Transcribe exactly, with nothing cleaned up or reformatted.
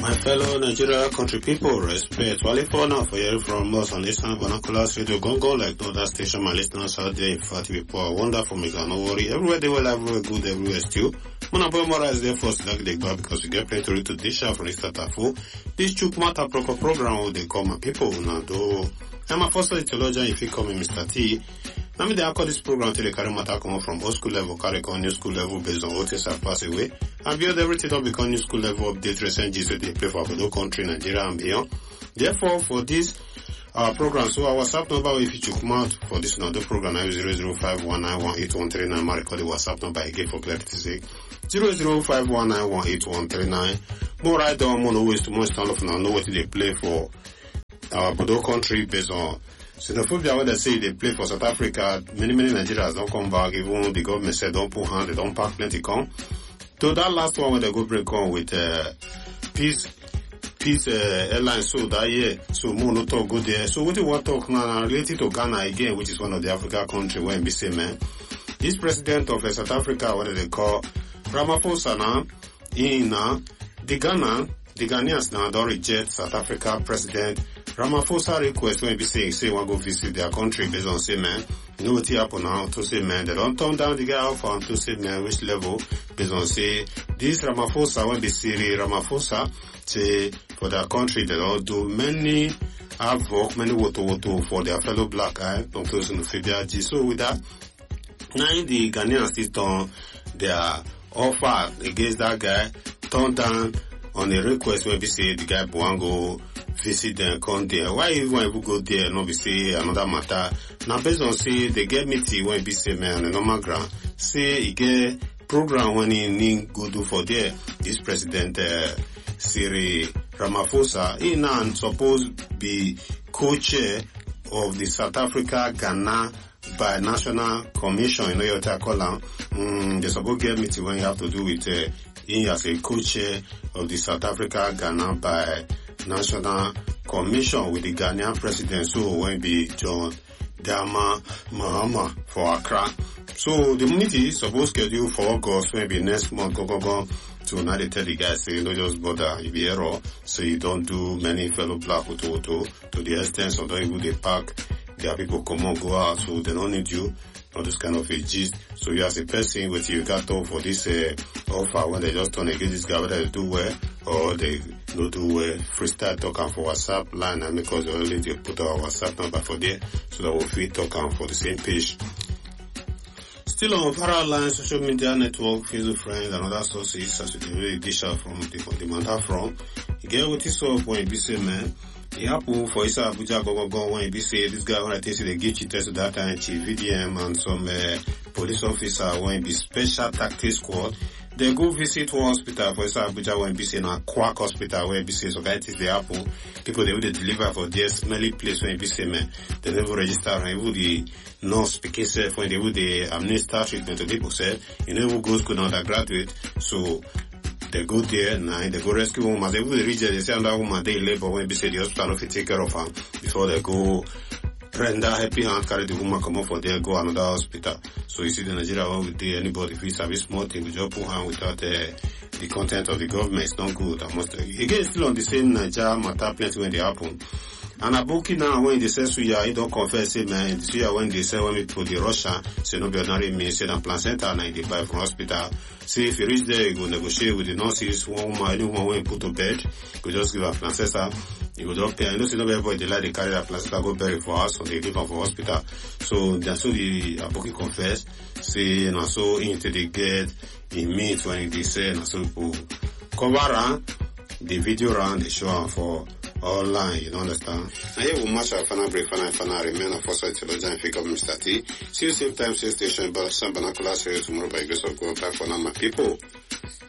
My fellow Nigeria country people, respect. Wale for now for hearing from us on Eastern Vernaculars Radio Gongo, like no other station. My listeners out there, in fact, people are wonderful. Make no worry. Everywhere they will, everywhere good, everywhere still. Mona boy Mora is there for select the bar because we get plenty to read to dish out from this Tatafu. This Chuk Mata proper program where they call my people. Now, do I'm a first theologian if you call me Mister T. Now, me they call this program till the carry matter come from old school level, carry on new school level based on what has passed away. And beyond everything up become new school level update recent G's they play for the country, Nigeria and beyond. Therefore, for this our program, so our WhatsApp number if you check out for this another program now is zero zero five one nine one eight one three nine. I record the WhatsApp number again for clarity's sake. Zero zero five one nine one eight one three nine. More right down, more ways to more stand up now. Know what they play for our Bodo country based on xenophobia. When they say they play for South Africa, many many Nigerians don't come back. Even the government said don't put hand, they don't pack plenty come. So that last one when they go break on with uh, peace. Peace uh, airline so that year, so more no talk go there. So what you want to talk now related to Ghana again, which is one of the African countries where we say man. This president of uh, South Africa, what do they call Ramaphosa now, in uh, the Ghana, the Ghanaians now don't reject South Africa president Ramaphosa request when we say say want go visit their country based on say man. You know what happen now to say man, they don't turn down the guy off and to say man which level based on say this Ramaphosa when they say Ramaphosa say for their country they don't do many havoc, many woto woto for their fellow black guy, don't close in the Febia. So with that, now the Ghanaians still turn their offer against that guy, turn down on a request when we say the guy Buango visit them, come there. Why even when we go there, not be say another matter. Now based on say they get meeting when we say man on the normal ground, say he get program when he need go do for there. This president uh, Cyril Ramaphosa, he now supposed be co-chair of the South Africa Ghana by National Commission. You know what I call them? Mm, they supposed get meeting when you have to do with uh, he as a co-chair of the South Africa Ghana by National Commission with the Ghanaian president, so when be John Dama Mahama for Accra. So the meeting is supposed to schedule for August, maybe next month. Go go go. So now they tell the guys say don't just bother, you be error, so you don't do many fellow black to to to the extent so don't even they pack. Their people come on go out, so they don't need you. All this kind of a gist. So you as a person, what you got to for this uh, offer when they just turn against this guy, whether they do well or they don't do well. Freestyle talking for WhatsApp line, and because they only they put our WhatsApp number for there, so that we'll free talking for the same page. Still on parallel line, social media network, Facebook friends, and other sources, as we really dish out from the, the matter from. You get what you saw when you be say, man. It happened for Isa Abuja go go go when he say this guy when I tell you they give cheaters to that time chief V D M and some uh, police officer when he be special tactics squad. They go visit one hospital for Isa Abuja when he say na quack hospital where he say so guys they happen. People they will deliver for their smelly place when he say man. They never register and even the nurse speaking self when they will the administer treatment to people say you never go school undergraduate so they go there now, they go rescue woman. They will reach there, they say another woman, they labor when they say the hospital if take care of her before they go render happy hand, carry the woman come up for there, go another hospital. So you see the Nigeria one with the anybody if it's a small thing, we just put hand without uh, the content of the government. It's not good. I must again still on the same Nigeria matter plenty when they happen. And Abuki now when they say Suya, he don't confess say man, Suya when they say when we put the Russia, say no be ordinary me, say that placenta and they buy from hospital. Say if you reach there, you go negotiate with the nurses, one woman, anyone when you put to bed, you just give a placenta, you go just pay. I know say no everybody they like they carry that placenta go bury for us, or they give her for hospital. So that's so the Abuki confess, say and so into the get in meet when they say and so people cover around the video around the show for online, you don't understand? And here we'll match our final break, final, final, remain of us, it's and pick up Mister T. See you same time, same station, but some vernacular series tomorrow by grace of God. Bye for now, my people.